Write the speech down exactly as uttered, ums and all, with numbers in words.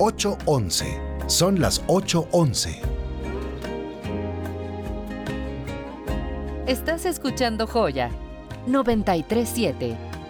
ocho once. Son las ocho once. Estás escuchando Joya noventa y tres punto siete.